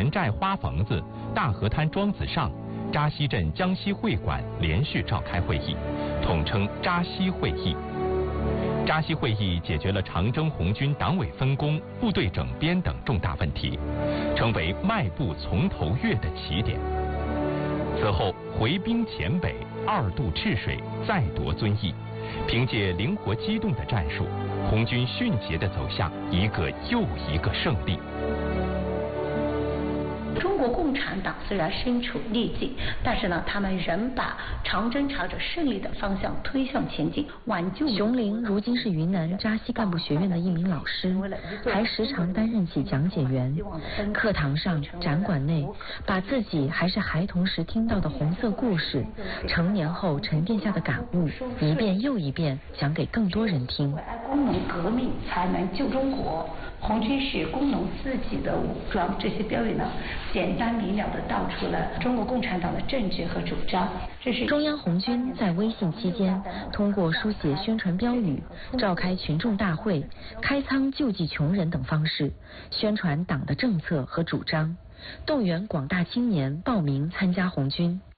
田寨花房子、大河滩庄子上、扎西镇江西会馆连续召开会议，统称扎西会议。扎西会议解决了长征红军党委分工、部队整编等重大问题，成为迈步从头越的起点。此后回兵黔北，2渡赤水，再夺遵义。凭借灵活机动的战术，红军迅捷地走向一个又一个胜利。 中国共产党虽然身处逆境，但是呢，他们仍把长征朝着胜利的方向推向前进，挽救。 熊林如今是云南扎西干部学院的一名老师，还时常担任起讲解员。课堂上、展馆内，把自己还是孩童时听到的红色故事，成年后沉淀下的感悟，一遍又一遍讲给更多人听。 工农革命才能救中国，红军是工农自己的武装，这些标语呢，简单明了地道出了中国共产党的政治和主张。这是中央红军在微信期间，通过书写宣传标语、召开群众大会、开仓救济穷人等方式，宣传党的政策和主张，动员广大青年报名参加红军。